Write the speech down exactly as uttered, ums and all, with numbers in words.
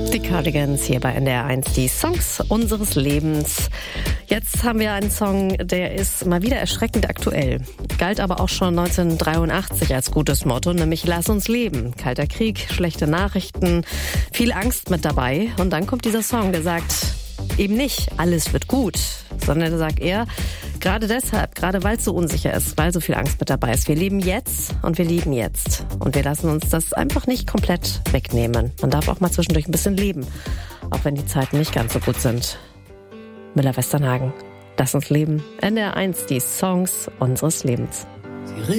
Die Cardigans hier bei N D R eins, die Songs unseres Lebens. Jetzt haben wir einen Song, der ist mal wieder erschreckend aktuell. Galt aber auch schon neunzehnhundertdreiundachtzig als gutes Motto, nämlich Lass uns leben. Kalter Krieg, schlechte Nachrichten, viel Angst mit dabei. Und dann kommt dieser Song, der sagt eben nicht, alles wird gut, sondern der sagt eher, gerade deshalb, gerade weil es so unsicher ist, weil so viel Angst mit dabei ist. Wir leben jetzt und wir lieben jetzt. Und wir lassen uns das einfach nicht komplett wegnehmen. Man darf auch mal zwischendurch ein bisschen leben, auch wenn die Zeiten nicht ganz so gut sind. Müller-Westernhagen, lass uns leben. N D R eins, die Songs unseres Lebens.